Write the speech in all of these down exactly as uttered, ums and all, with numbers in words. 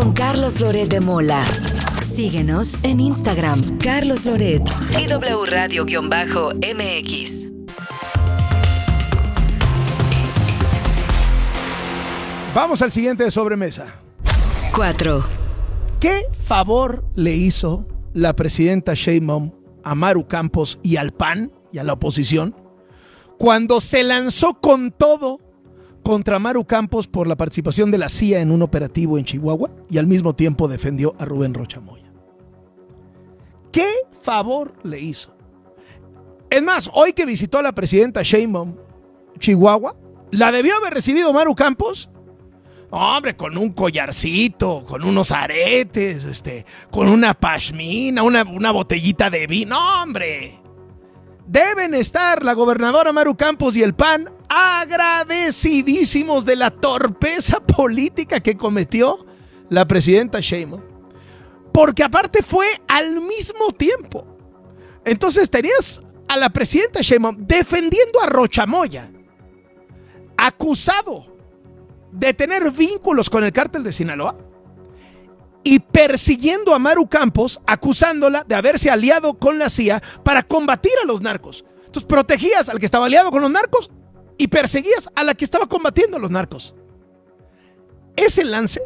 con Carlos Loret de Mola. Síguenos en Instagram, Carlos Loret y W Radio-M X. Vamos al siguiente de sobremesa. cuatro. ¿Qué favor le hizo la presidenta Sheinbaum a Maru Campos y al P A N y a la oposición cuando se lanzó con todo contra Maru Campos por la participación de la C I A en un operativo en Chihuahua y al mismo tiempo defendió a Rubén Rocha Moya? ¿Qué favor le hizo? Es más, hoy que visitó a la presidenta Sheinbaum Chihuahua, ¿la debió haber recibido Maru Campos? Hombre, con un collarcito, con unos aretes, este, con una pashmina, una, una botellita de vino. ¡No, hombre! Deben estar la gobernadora Maru Campos y el P A N agradecidísimos de la torpeza política que cometió la presidenta Sheinbaum. Porque aparte fue al mismo tiempo. Entonces tenías a la presidenta Sheinbaum defendiendo a Rocha Moya, acusado de tener vínculos con el cártel de Sinaloa, y persiguiendo a Maru Campos, acusándola de haberse aliado con la C I A para combatir a los narcos. Entonces protegías al que estaba aliado con los narcos y perseguías a la que estaba combatiendo a los narcos. Ese lance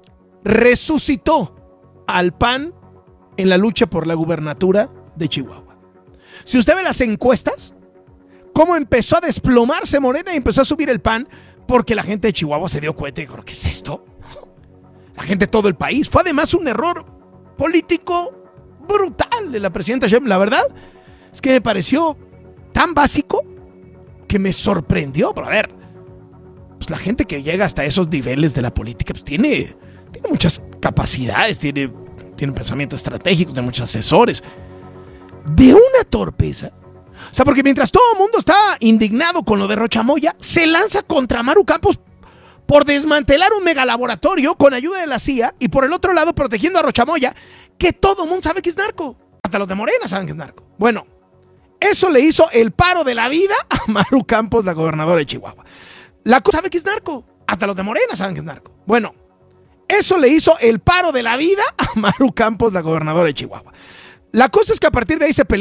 resucitó al P A N en la lucha por la gubernatura de Chihuahua. Si usted ve las encuestas, cómo empezó a desplomarse Morena y empezó a subir el P A N, porque la gente de Chihuahua se dio cuenta y dijo, ¿qué es esto? La gente de todo el país. Fue además un error político brutal de la presidenta Sheinbaum. La verdad es que me pareció tan básico que me sorprendió. Pero a ver, pues la gente que llega hasta esos niveles de la política pues tiene, tiene muchas capacidades, tiene, tiene un pensamiento estratégico, tiene muchos asesores. De una torpeza. O sea, porque mientras todo el mundo está indignado con lo de Rocha Moya, se lanza contra Maru Campos por desmantelar un megalaboratorio con ayuda de la C I A y por el otro lado protegiendo a Rocha Moya, que todo el mundo sabe que es narco. Hasta los de Morena saben que es narco. Bueno, eso le hizo el paro de la vida a Maru Campos, la gobernadora de Chihuahua. La cosa sabe que es narco. Hasta los de Morena saben que es narco. Bueno, eso le hizo el paro de la vida a Maru Campos, la gobernadora de Chihuahua. La cosa es que a partir de ahí se peleó